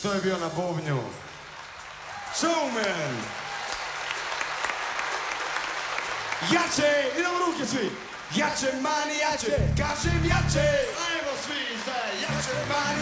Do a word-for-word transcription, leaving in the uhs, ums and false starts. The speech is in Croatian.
to je bio na bubnju Showman. Jače, idemo ruke svi. Jače, mani, jače, kažem jače. Ajmo svi, zajedno, jače, mani.